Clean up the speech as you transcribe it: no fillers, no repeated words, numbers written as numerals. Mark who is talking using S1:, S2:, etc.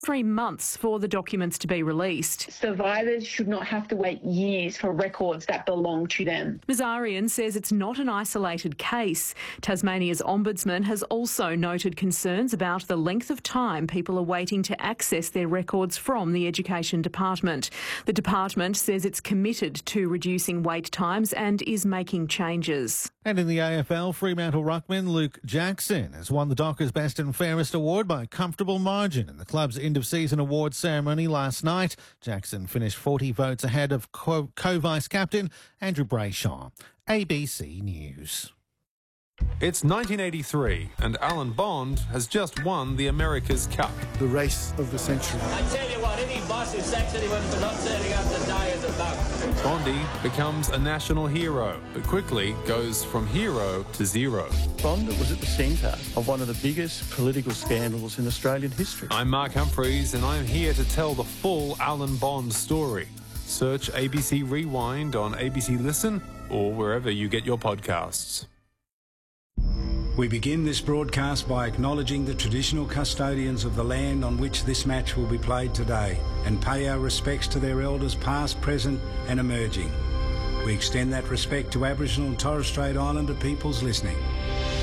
S1: 3 months for the documents to be released.
S2: Survivors should not have to wait years for records that belong to them.
S1: Nazarian says it's not an isolated case. Tasmania's Ombudsman has also noted concerns about the length of time people are waiting to access their records from the Education Department. The department says it's committed to reducing wait times and is making changes.
S3: And in the AFL, Fremantle ruckman Luke Jackson has won the Dockers Best and Fairest award by a comfortable margin in the club's end-of-season awards ceremony last night. Jackson finished 40 votes ahead of co-vice captain Andrew Brayshaw. ABC News.
S4: It's 1983 and Alan Bond has just won the America's Cup.
S5: The race of the century.
S6: I tell you what, any boss who sacks anyone for not turning up to die is a bug.
S4: Bondy becomes a national hero, but quickly goes from hero to zero.
S5: Bond was at the centre of one of the biggest political scandals in Australian history.
S4: I'm Mark Humphreys and I'm here to tell the full Alan Bond story. Search ABC Rewind on ABC Listen or wherever you get your podcasts.
S7: We begin this broadcast by acknowledging the traditional custodians of the land on which this match will be played today and pay our respects to their elders past, present and emerging. We extend that respect to Aboriginal and Torres Strait Islander peoples listening.